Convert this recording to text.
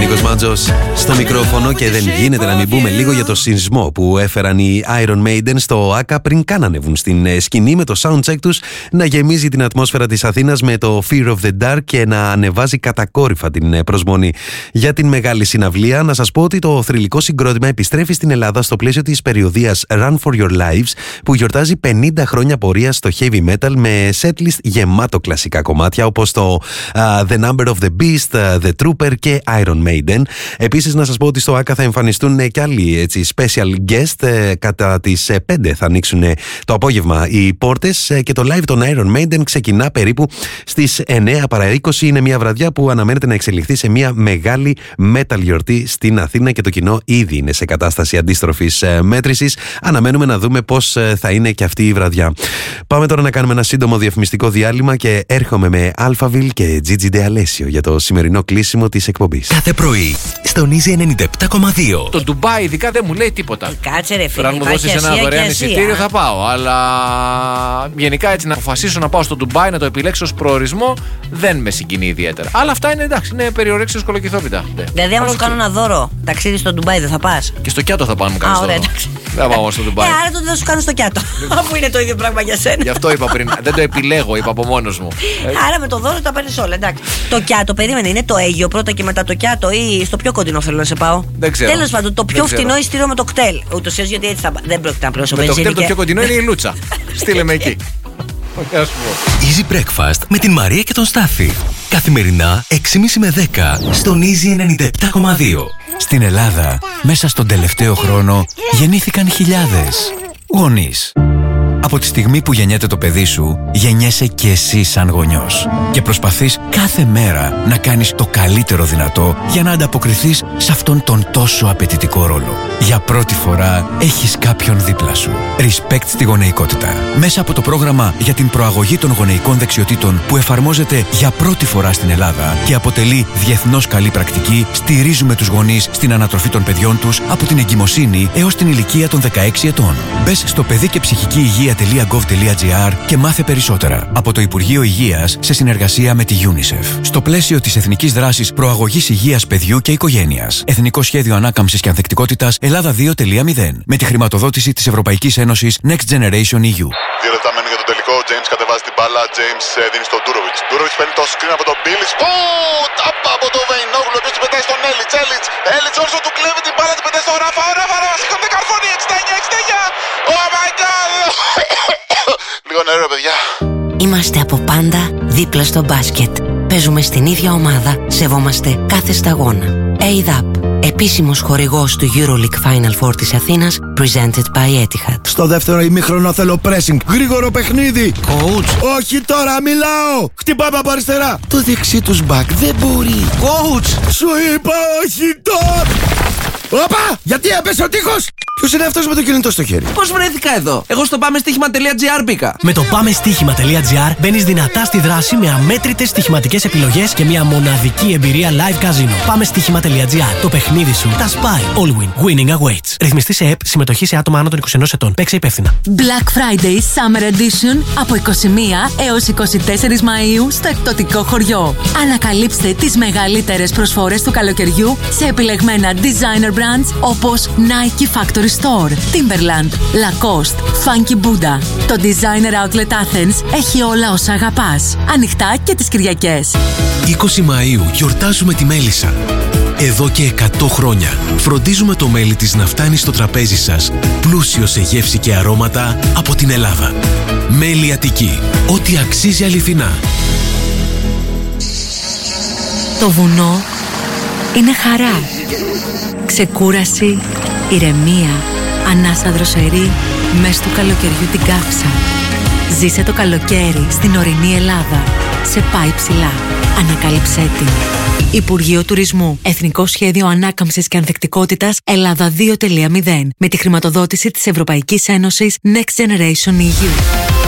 Νίκος Μάντζος στο μικρόφωνο και δεν γίνεται να μην πούμε λίγο για το σεισμό που έφεραν οι Iron Maiden στο ΆΚΑ πριν καν ανέβουν στην σκηνή με το soundcheck τους να γεμίζει την ατμόσφαιρα της Αθήνας με το Fear of the Dark και να ανεβάζει κατακόρυφα την προσμονή. Για την μεγάλη συναυλία να σας πω ότι το θρυλικό συγκρότημα επιστρέφει στην Ελλάδα στο πλαίσιο της περιοδίας Run for Your Lives που γιορτάζει 50 χρόνια πορεία στο heavy metal με setlist γεμάτο κλασικά κομμάτια όπως το The Number of the Beast, The Trooper και Iron Maiden. Επίσης να σας πω ότι στο ΆΚΑ θα εμφανιστούν και άλλοι έτσι, special guest. Κατά τις 5 θα ανοίξουν το απόγευμα οι πόρτες και το live των Iron Maiden ξεκινά περίπου στις 9 παρά 20. Είναι μια βραδιά που αναμένεται να εξελιχθεί σε μια μεγάλη metal γιορτή στην Αθήνα και το κοινό ήδη είναι σε κατάσταση αντίστροφης μέτρησης. Αναμένουμε να δούμε πώς θα είναι και αυτή η βραδιά. Πάμε τώρα να κάνουμε ένα σύντομο διαφημιστικό διάλειμμα και έρχομαι με Alphaville και Gigi D'Alessio για το σημερινό κλείσιμο της εκπομπής. Κάθε πρωί στον Easy 97,2. Το Ντουμπάι ειδικά δεν μου λέει τίποτα. Κάτσε ρε φίλε. Τώρα αν μου δώσεις ένα δωρεάν εισιτήριο θα πάω. Αλλά γενικά έτσι να αποφασίσω να πάω στο Ντουμπάι, να το επιλέξω ως προορισμό, δεν με συγκινεί ιδιαίτερα. Αλλά αυτά είναι εντάξει, είναι περιορέξεις σκολοκυθόπιτα. Δηλαδή, άμα σου κάνω ένα δώρο ταξίδι στο Ντουμπάι, δεν θα πας? Και στο Κιάτο θα πάμε να κάνεις δώρο. Δεν πάω στο Ντουμπάι. Άρα τότε θα σου κάνω στο Κιάτο. Αφού είναι το ίδιο πράγμα για σένα. Γι' αυτό είπα πριν. Δεν το επιλέγω, είπα από μόνος μου. Άρα με το δώρο τα παίρνεις όλα, εντάξει. Το Κιάτο, περίμενε, είναι το Αίγιο πρώτα και μετά το Κιάτο ή στο πιο κοντινό θέλω να σε πάω? Δεν ξέρω. Τέλος πάντων, το πιο φτηνό ειστήριο με το κτέλ. Ούτως ή άλλως γιατί έτσι δεν πρόκειται να πληρώσω μπενζίνη. Με το κτέλ το πιο κοντινό είναι η Λούτσα. Στείλε με εκεί. Easy Breakfast με την Μαρία και τον Στάφη. Καθημερινά 6.30 με 10 στον Easy 97,2. Στην Ελλάδα, μέσα στον τελευταίο χρόνο, γεννήθηκαν χιλιάδες γονείς. Από τη στιγμή που γεννιέται το παιδί σου, γεννιέσαι και εσύ σαν γονιός. Και προσπαθείς κάθε μέρα να κάνεις το καλύτερο δυνατό για να ανταποκριθείς σε αυτόν τον τόσο απαιτητικό ρόλο. Για πρώτη φορά έχεις κάποιον δίπλα σου. Respect στη γονεϊκότητα. Μέσα από το πρόγραμμα για την προαγωγή των γονεϊκών δεξιοτήτων που εφαρμόζεται για πρώτη φορά στην Ελλάδα και αποτελεί διεθνώς καλή πρακτική, στηρίζουμε τους γονείς στην ανατροφή των παιδιών τους από την εγκυμοσύνη έως την ηλικία των 16 ετών. Μπες στο παιδί και ψυχική υγεία.gov.gr και μάθε περισσότερα από το Υπουργείο Υγείας σε συνεργασία με τη UNICEF. Στο πλαίσιο της Εθνικής Δράσης Προαγωγής Υγείας Παιδιού και Οικογένειας. Εθνικό Σχέδιο Ανάκαμψης και Ανθεκτικότητας Ελλάδα 2.0. Με τη χρηματοδότηση της Ευρωπαϊκής Ένωσης Next Generation EU. 2 λεπτά μένουν για τον τελικό. Ο James κατεβάζει την μπάλα. James δίνει στον Ντούροβιτς. Ντούροβιτς παίρνει το screen από τον Μπίλιτς. Τάπα από τον Βεϊνόγλου. Ο οποίος την πετάει στον Έλιτς. Έλιτς όρσο του κλέβει την μπάλα. Την πετάει στον Ράφα. Ο Ράφα σηκώνει την καρφώνει. 69. Oh my god. Λίγο νερό, παιδιά. Είμαστε από πάντα δίπλα στο μπάσκετ. Παίζουμε στην ίδια ομάδα. Σεβόμαστε κάθε σταγόνα. ADAP, επίσημος χορηγός του EuroLeague Final Four της Αθήνας, presented by Etihad. Στο δεύτερο ημίχρονο θέλω pressing. Γρήγορο παιχνίδι. Coach. Όχι τώρα, μιλάω. Χτυπάμε από αριστερά. Το δεξί τους μπακ δεν μπορεί. Coach. Σου είπα όχι τώρα. Όπα! Γιατί έπεσε ο τείχος! Ποιος είναι αυτός με το κινητό στο χέρι? Πώς βρέθηκα εδώ? Εγώ στο πάμεστοίχημα.gr μπήκα. Με το πάμεστοίχημα.gr μπαίνεις δυνατά στη δράση με αμέτρητες στοιχηματικές επιλογές και μια μοναδική εμπειρία live casino. Πάμεστοίχημα.gr. Το παιχνίδι σου τα σπάει. All win. Winning awaits. Ρυθμιστή σε ΕΠ. Συμμετοχή σε άτομα άνω των 21 ετών. Παίξε υπεύθυνα. Black Friday Summer Edition από 21 έως 24 Μαΐου στο εκπτωτικό χωριό. Ανακαλύψτε τις μεγαλύτερες προσφορές του καλοκαιριού σε επιλεγμένα designer brands όπως Nike Factory Store, Timberland, Lacoste, Funky Buddha. Το Designer Outlet Athens έχει όλα όσα αγαπάς. Ανοιχτά και τις Κυριακές. 20 Μαΐου γιορτάζουμε τη μέλισσα. Εδώ και 100 χρόνια φροντίζουμε το μέλι της να φτάνει στο τραπέζι σας πλούσιο σε γεύση και αρώματα από την Ελλάδα. Μέλι Αττική. Ό,τι αξίζει αληθινά. Το βουνό είναι χαρά. Ξεκούραση, ηρεμία, ανάσα δροσερή, μες του καλοκαιριού την κάψα. Ζήσε το καλοκαίρι στην ορεινή Ελλάδα. Σε πάει ψηλά. Ανακάλυψέ την. Υπουργείο Τουρισμού. Εθνικό Σχέδιο Ανάκαμψης και Ανθεκτικότητας Ελλάδα 2.0. Με τη χρηματοδότηση της Ευρωπαϊκής Ένωσης Next Generation EU.